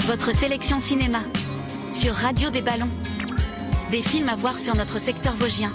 Votre sélection cinéma sur Radio des Ballons. Des films à voir sur notre secteur vosgien.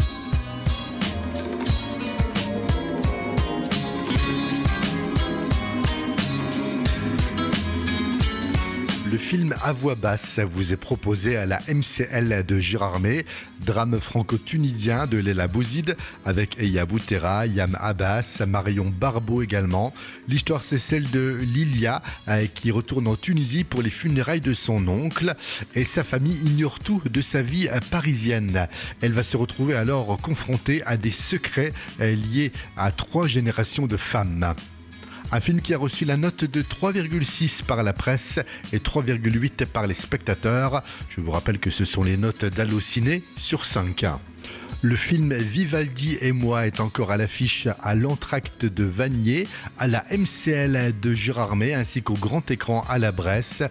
Le film à voix basse vous est proposé à la MCL de Gérardmer, drame franco-tunisien de Leila Bouzid avec Eya Boutera, Yam Abbas, Marion Barbeau également. L'histoire c'est celle de Lilia qui retourne en Tunisie pour les funérailles de son oncle et sa famille ignore tout de sa vie parisienne. Elle va se retrouver alors confrontée à des secrets liés à 3 générations de femmes. Un film qui a reçu la note de 3,6 par la presse et 3,8 par les spectateurs. Je vous rappelle que ce sont les notes d'Allociné sur 5. Le film Vivaldi et moi est encore à l'affiche à l'Entracte de Vanier, à la MCL de Gérardmer ainsi qu'au grand écran à la Bresse.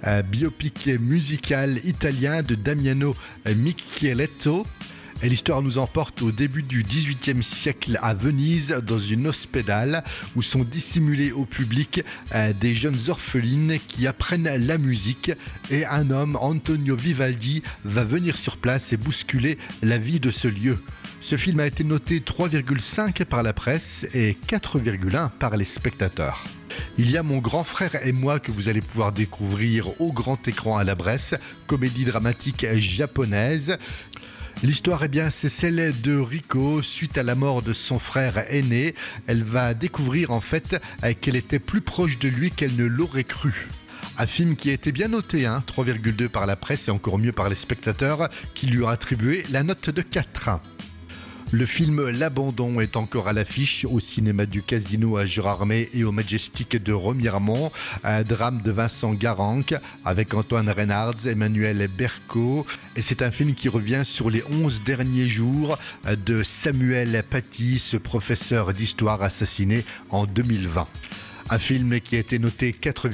Biopic musical italien de Damiano Micheletto. Et l'histoire nous emporte au début du XVIIIe siècle à Venise, dans une hospédale où sont dissimulés au public des jeunes orphelines qui apprennent la musique. Et un homme, Antonio Vivaldi, va venir sur place et bousculer la vie de ce lieu. Ce film a été noté 3,5 par la presse et 4,1 par les spectateurs. Il y a Mon grand frère et moi que vous allez pouvoir découvrir au grand écran à la Bresse, comédie dramatique japonaise. L'histoire, c'est celle de Riko. Suite à la mort de son frère aîné, elle va découvrir en fait qu'elle était plus proche de lui qu'elle ne l'aurait cru. Un film qui a été bien noté, 3,2 par la presse et encore mieux par les spectateurs qui lui ont attribué la note de 4. Le film L'Abandon est encore à l'affiche au cinéma du Casino à Gérardmer et au Majestic de Remiremont. Un drame de Vincent Garanc avec Antoine Reynards, Emmanuel Berco. Et c'est un film qui revient sur les 11 derniers jours de Samuel Paty, ce professeur d'histoire assassiné en 2020. Un film qui a été noté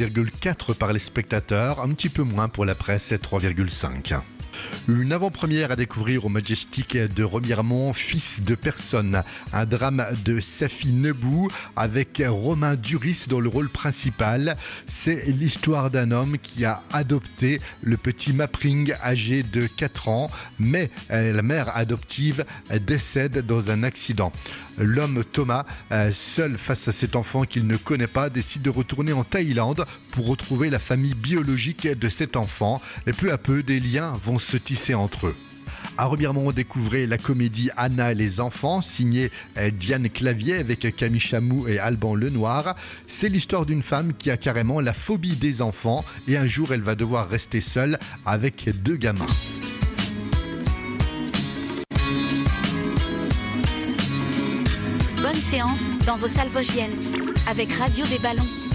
4,4 par les spectateurs, un petit peu moins pour la presse, 3,5. Une avant-première à découvrir au Majestic de Remiremont, Fils de personne, un drame de Safi Nebou avec Romain Duris dans le rôle principal. C'est l'histoire d'un homme qui a adopté le petit Mapring âgé de 4 ans, mais la mère adoptive décède dans un accident. L'homme Thomas, seul face à cet enfant qu'il ne connaît pas, décide de retourner en Thaïlande pour retrouver la famille biologique de cet enfant. Et peu à peu, des liens vont se tisser entre eux. À Remiremont, découvrez la comédie Anna et les enfants, signée Diane Clavier avec Camille Chamou et Alban Lenoir. C'est l'histoire d'une femme qui a carrément la phobie des enfants et un jour elle va devoir rester seule avec 2 gamins. Bonne séance dans vos salles vosgiennes avec Radio des Ballons.